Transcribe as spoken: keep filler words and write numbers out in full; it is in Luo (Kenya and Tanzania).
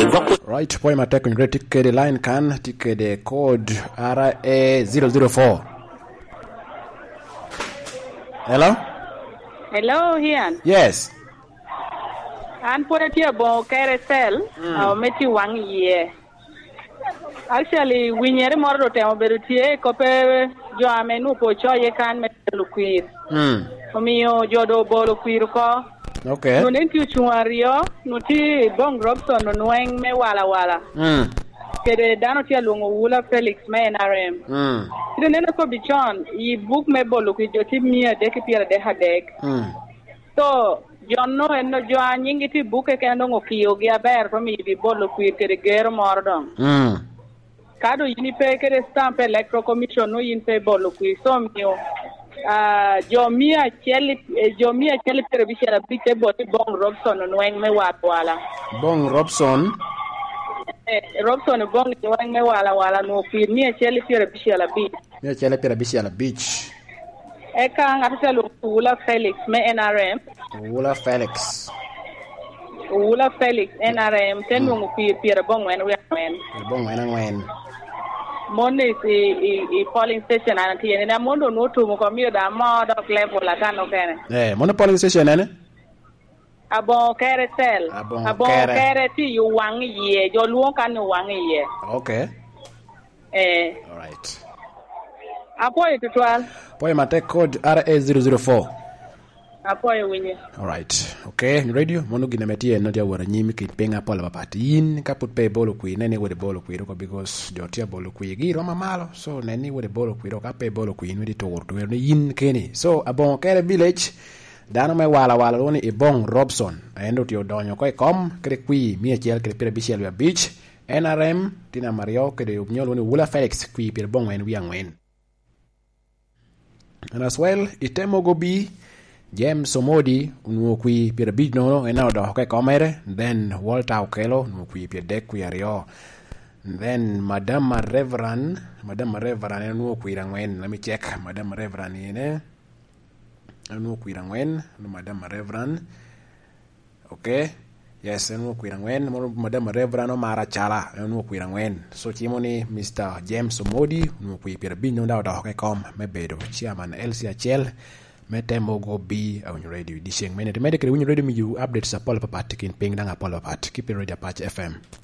Right, point my tech on great ticket line can ticket code R A zero zero four. Hello? Hello, Ian. Yes. And put it here, bon, carousel, I'll make you one year. Actually, we near more to tell me, Copper, Joamenu, Pocho, you can make the look queer. Hmm. For me, Jodo Bolo Quirco. Okay. No need to chuario, no tea, Bong Robson, no wang me wala wala. Hmm. Kede Danotia Lungo Wula Felix, me and R M. Hmm. The name of Bichon, ye book me bolo with your team near Decapia de Hadek. Hmm. So, John no and no Joan Yingiti book a candle of Kyogia bear from me, the bolo queer, the Gare Mordon. Hmm. Cado Unipe stamp electro commission no in pay bolo qui so mio. Ah, Jomia Chelly, Jomia Chelly Pervisha, big body Bong Robson, and Wang me wala. Bong Robson. Robson Bong Wang me wala wala no feed me a Chelly Pervisha beach. Yeah, Chelly Pervisha beach. Eka Ngatalu Wula Felix, me N R M. Wula Felix. Wula Felix, N R M, ten no feed Pierre Bong when we are when. Bong when and when. Monday is a, a polling station and and I'm on no to Mukomio da more of level Latano Kene. Eh, mono polling station, eh? Abon carousel. Abon carrot, you one year, your look and one year. Okay. Eh. All right. Apoy to twelve. Point my tech code R A zero zero four. Apoy winnie. All right. Okay, radio mono ginemetie no dia wara nyimi ki penga pola papati in ka put pay bolo kui nene with the bolo kui ko because jotia bolo kui gi roma malo so nene with the bolo kui ka pay bolo kui no di to to ni in keni so abon kere village dano me wala wala woni e Bong Robson endo tio donyo ko kom kre kui mi achiel kre pere bishel beach N R M tina Mario kre nyol woni Wula Felix kui pere Bong wen wi angwen. And as well itemo go bi James Omodi nuo qui per bigno e no do che comere then Walter Okelo nuo qui per de qui ario then Madame Reverend Madame Reverend nuo qui rangwen let me check Madame Reverend ine nuo qui rangwen Madame Reverend okay yes nuo qui rangwen Madame Reverend no Mara Chala nuo qui rangwen so chimoni Mister James Omodi nuo qui per bigno da do che com me bedo chairman L C H L Metemo go be on your radio. This young man, the medical when you ready me, you update Apollo Papat, King Ping Dang Apollo Pat, keep it ready, Apache F M.